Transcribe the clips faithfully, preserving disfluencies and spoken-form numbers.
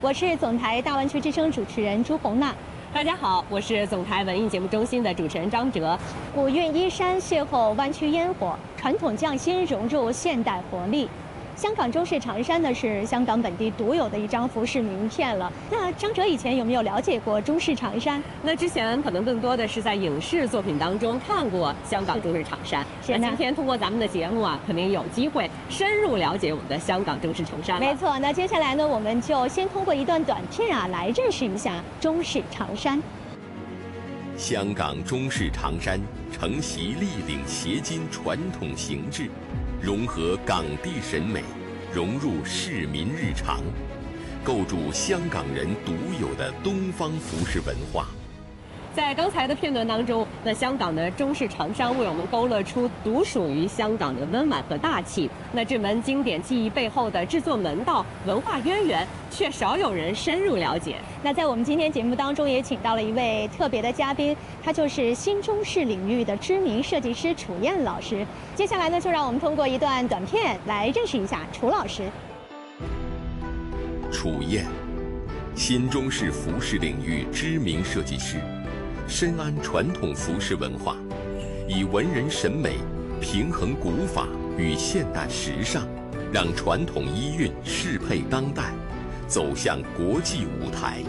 我是总台大湾区之声主持人朱红娜。 大家好，我是总台文艺节目中心的主持人张哲。 古韵依山邂逅湾区烟火，传统匠心融入现代活力。香港中式长衫呢，是香港本地独有的一张服饰名片了。那张哲以前有没有了解过中式长衫？ 那之前可能更多的是在影视作品当中看过香港中式长衫。 是那今天通过咱们的节目啊，肯定有机会深入了解我们的香港中式长衫。 没错，那接下来呢，我们就先通过一段短片啊，来认识一下中式长衫。 香港中式长衫承袭立领斜襟传统形制，融合港地审美，融入市民日常，构筑香港人独有的东方服饰文化。 在刚才的片段当中，那香港的中式长衫为我们勾勒出独属于香港的温婉和大气。那这门经典技艺背后的制作门道、文化渊源，却少有人深入了解。 那在我们今天节目当中，也请到了一位特别的嘉宾，他就是新中式领域的知名设计师楚燕老师。接下来呢，就让我们通过一段短片来认识一下楚老师。 楚燕，新中式服饰领域知名设计师。深谙传统服饰文化，以文人审美平衡古法与现代时尚，让传统衣韵适配当代，走向国际舞台。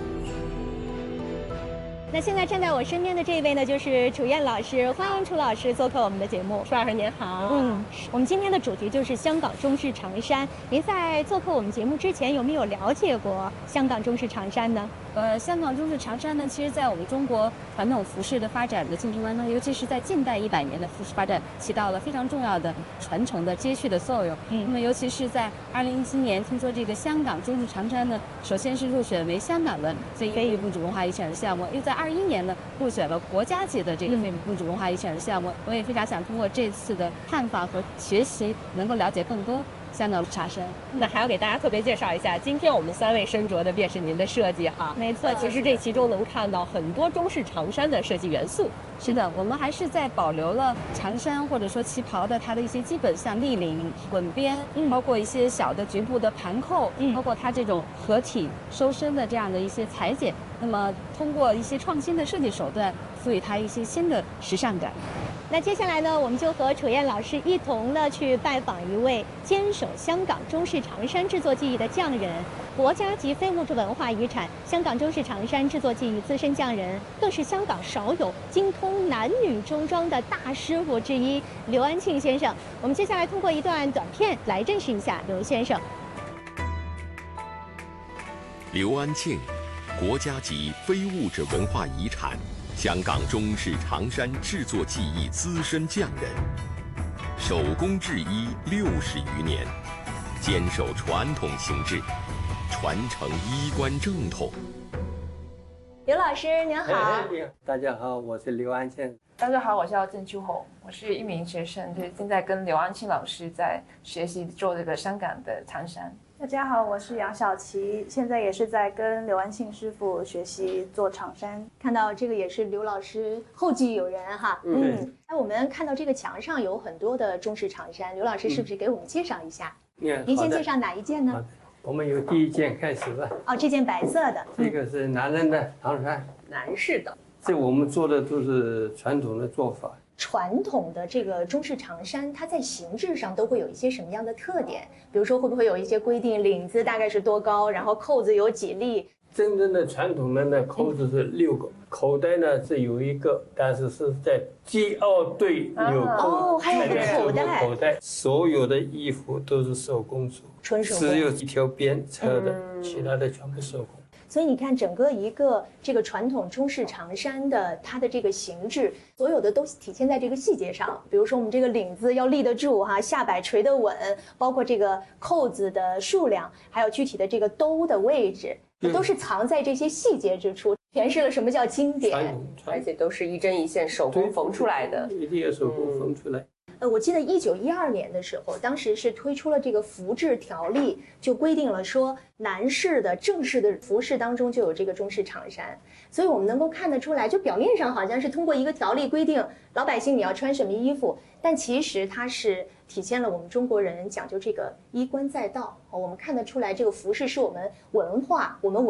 那现在站在我身边的这位呢，就是楚燕老师，欢迎楚老师做客我们的节目。 楚老师您好。 嗯，我们今天的主题就是香港中式长衫。您在做客我们节目之前，有没有了解过香港中式长衫呢？ 呃，香港中式长衫呢，其实在我们中国传统服饰的发展的进程当中，尤其是在近代一百年的服饰发展，起到了非常重要的传承的接续的作用。嗯，那么尤其是在二零一七年，听说这个香港中式长衫呢，首先是入选为香港的非非物质文化遗产的项目，又在二一年呢入选了国家级的这个非物质文化遗产的项目。嗯、我也非常想通过这次的探访和学习，能够了解更多香港茶衫。 那还要给大家特别介绍一下，今天我们三位身着的便是您的设计哈。 没错， 其实这其中能看到很多中式长衫的设计元素。 是的，我们还是在保留了长衫或者说旗袍的它的一些基本，像立领、滚边，嗯、包括一些小的局部的盘扣，嗯、包括它这种合体收身的这样的一些裁剪。那么通过一些创新的设计手段，赋予它一些新的时尚感。 那接下来呢，我们就和楚燕老师一同呢去拜访一位坚守香港中式长衫制作技艺的匠人，国家级非物质文化遗产香港中式长衫制作技艺资深匠人，更是香港少有精通男女中装的大师傅之一刘安庆先生。我们接下来通过一段短片来认识一下刘先生。 刘安庆，国家级非物质文化遗产香港中式长衫制作技艺资深匠人，手工制衣六十余年，坚守传统形制，传承衣冠正统。 刘老师您好。 哎，大家好，我是刘安庆。 大家好，我叫郑秋红，我是一名学生，就是正在跟刘安庆老师在学习做这个香港的长衫。 大家好，我是杨小琪，现在也是在跟刘安庆师傅学习做长衫。 看到这个也是刘老师后继有人哈。嗯，那我们看到这个墙上有很多的中式长衫，刘老师是不是给我们介绍一下？ 嗯， 您先介绍哪一件呢？ 我们由第一件开始吧。 哦，这件白色的， 这个是男人的长衫， 男士的。 这我们做的都是传统的做法。 传统的这个中式长衫，它在形制上都会有一些什么样的特点？比如说，会不会有一些规定，领子大概是多高，然后扣子有几粒？ 真正的传统的呢，扣子是六个，口袋呢是有一个，但是是在第二对有扣， 哦，还有口袋。 口袋，所有的衣服都是手工做， 纯手工， 只有一条边车的，嗯、其他的全部手工。 所以你看，整个一个这个传统中式长衫的它的这个形制，所有的都体现在这个细节上。比如说，我们这个领子要立得住哈，下摆垂得稳，包括这个扣子的数量，还有具体的这个兜的位置，都是藏在这些细节之处，诠释了什么叫经典， 而且都是一针一线手工缝出来的， 一定要手工缝出来。嗯呃，我记得一九一二年的时候，当时是推出了这个服制条例，就规定了说，男士的正式的服饰当中就有这个中式长衫，所以我们能够看得出来，就表面上好像是通过一个条例规定老百姓你要穿什么衣服，但其实它是体现了我们中国人讲究这个衣冠在道。我们看得出来，这个服饰是我们文化、我们文